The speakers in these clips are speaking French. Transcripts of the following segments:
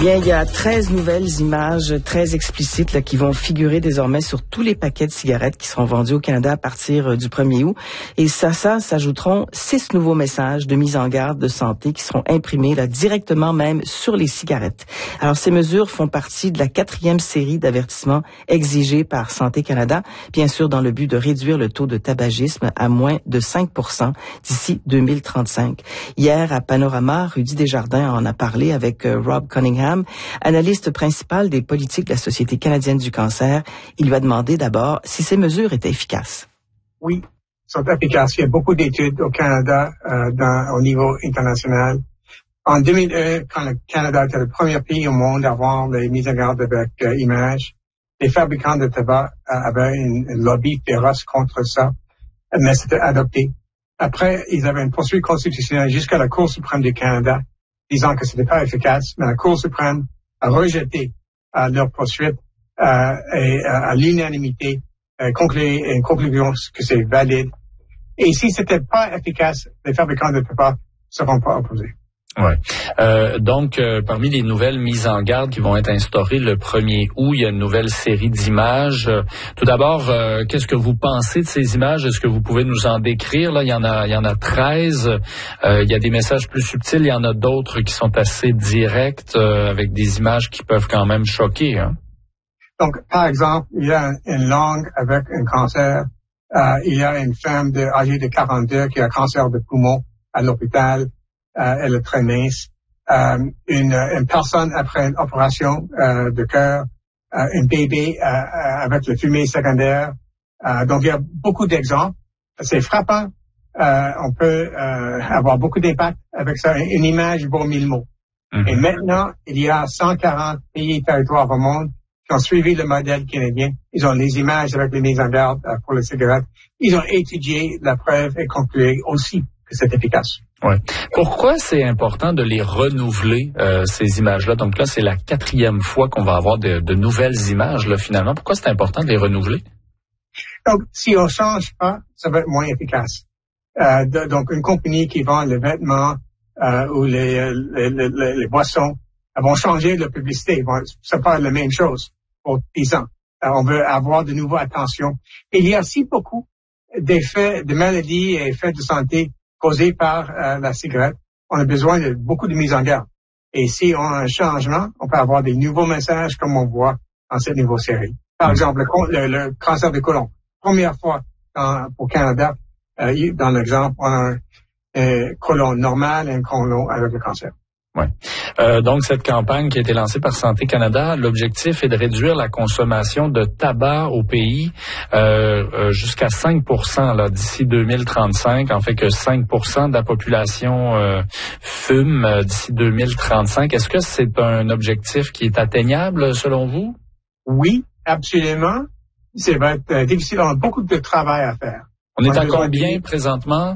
Bien, il y a 13 nouvelles images très explicites là, qui vont figurer désormais sur tous les paquets de cigarettes qui seront vendus au Canada à partir du 1er août. Et ça s'ajouteront 6 nouveaux messages de mise en garde de santé qui seront imprimés là, directement même sur les cigarettes. Alors, ces mesures font partie de la 4e série d'avertissements exigés par Santé Canada, bien sûr dans le but de réduire le taux de tabagisme à moins de 5% d'ici 2035. Hier, à Panorama, Rudy Desjardins en a parlé avec Rob Cunningham, analyste principal des politiques de la Société canadienne du cancer. Il lui a demandé d'abord si ces mesures étaient efficaces. Oui, sont efficaces. Il y a beaucoup d'études au Canada, au niveau international. En 2001, quand le Canada était le premier pays au monde à avoir les mises en garde avec images, les fabricants de tabac avaient une lobby féroce contre ça, mais c'était adopté. Après, ils avaient une poursuite constitutionnelle jusqu'à la Cour suprême du Canada, disant que c'était pas efficace, mais la Cour suprême a rejeté leur poursuite et à l'unanimité une conclusion que c'est valide. Et si c'était pas efficace, les fabricants de tabac ne seront pas opposés. Ouais. Donc, parmi les nouvelles mises en garde qui vont être instaurées le 1er août, il y a une nouvelle série d'images. Tout d'abord, qu'est-ce que vous pensez de ces images? Est-ce que vous pouvez nous en décrire? Là, il y en a 13. Il y a des messages plus subtils. Il y en a d'autres qui sont assez directs, avec des images qui peuvent quand même choquer. Hein? Donc, par exemple, il y a une langue avec un cancer. Il y a une femme âgée de 42 qui a un cancer de poumon à l'hôpital. Elle est très mince. Une personne après une opération de cœur, un bébé avec la fumée secondaire. Donc, il y a beaucoup d'exemples. C'est frappant. On peut avoir beaucoup d'impact avec ça. Une image vaut 1000 mots. Mm-hmm. Et maintenant, il y a 140 pays et territoires au monde qui ont suivi le modèle canadien. Ils ont les images avec les mises en garde pour les cigarettes. Ils ont étudié la preuve et conclu aussi que c'est efficace. Ouais. Pourquoi c'est important de les renouveler, ces images-là? Donc là, c'est la 4e fois qu'on va avoir de nouvelles images, là, finalement. Pourquoi c'est important de les renouveler? Donc, si on change pas, ça va être moins efficace. Donc, une compagnie qui vend les vêtements ou les boissons, elles vont changer la publicité. Ça va être la même chose pour 10 ans. On veut avoir de nouveau attention. Et il y a aussi beaucoup d'effets, de maladies et effets de santé causés par la cigarette. On a besoin de beaucoup de mise en garde. Et si on a un changement, on peut avoir des nouveaux messages comme on voit dans cette nouvelle série. Par exemple, le cancer du côlon. Première fois au Canada, dans l'exemple, on a un côlon normal et un côlon avec le cancer. Ouais. Donc, cette campagne qui a été lancée par Santé Canada, l'objectif est de réduire la consommation de tabac au pays jusqu'à 5% là, d'ici 2035. En fait que 5% de la population fume d'ici 2035. Est-ce que c'est un objectif qui est atteignable selon vous? Oui, absolument. Ça va être difficile. On a beaucoup de travail à faire. On est à combien présentement?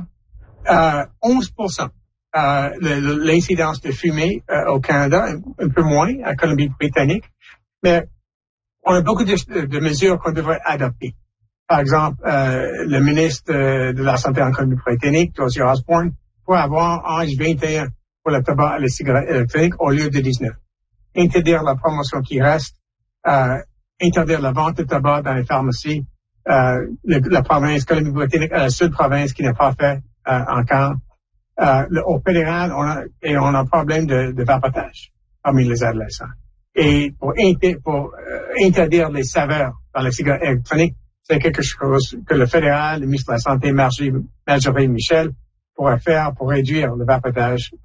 11%. L'incidence de fumée au Canada, un peu moins, à Colombie-Britannique, mais on a beaucoup de mesures qu'on devrait adopter. Par exemple, le ministre de la Santé en Colombie-Britannique, Josie Osborne, pourrait avoir âge 21 pour le tabac et les cigarettes électroniques au lieu de 19. Interdire la promotion qui reste, interdire la vente de tabac dans les pharmacies. La province Colombie-Britannique est la seule province qui n'a pas fait encore. Au fédéral, on a un problème de vapotage parmi les adolescents. Et pour interdire les saveurs dans les cigarettes électroniques, c'est quelque chose que le fédéral, le ministre de la Santé, Marjorie Michel, pourrait faire pour réduire le vapotage